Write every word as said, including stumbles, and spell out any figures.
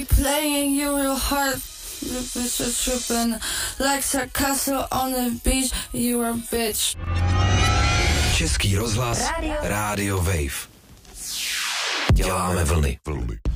Playing you real hard, bitch is tripping like Sarkasso on the beach. You are a bitch. Český rozhlas, rádio, rádio Wave. Děláme vlny. vlny.